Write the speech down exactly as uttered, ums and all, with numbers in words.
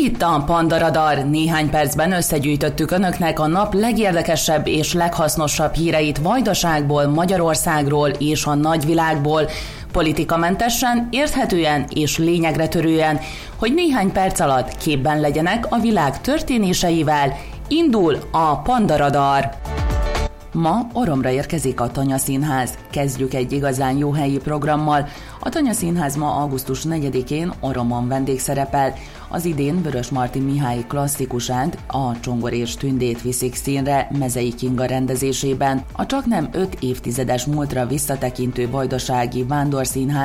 Itt a Panda Radar. Néhány percben összegyűjtöttük önöknek a nap legérdekesebb és leghasznosabb híreit Vajdaságból, Magyarországról és a nagyvilágból, politikamentesen, érthetően és lényegre törően, hogy néhány perc alatt képben legyenek a világ történéseivel. Indul a Panda Radar. Ma Oromra érkezik a Tanya Színház. Kezdjük egy igazán jó helyi programmal. A Tanya Színház ma augusztus negyedikén Oromon vendégszerepel. Az idén Vörös Marti Mihály klasszikusát, a Csongor és Tündét viszik színre Mezei Kinga rendezésében. A csaknem öt évtizedes múltra visszatekintő vajdasági vándorszínház